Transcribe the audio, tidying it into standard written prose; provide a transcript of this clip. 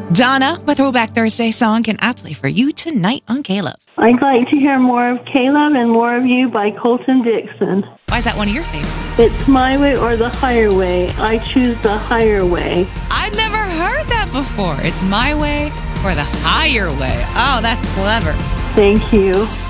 Donna, a Throwback Thursday song can I play for you tonight on Caleb? I'd like to hear more of Caleb and More of You by Colton Dixon. Why is that one of your favorites? It's My Way or the Higher Way. I choose the higher way. I'd never heard that before. It's My Way or the Higher Way. Oh, that's clever. Thank you.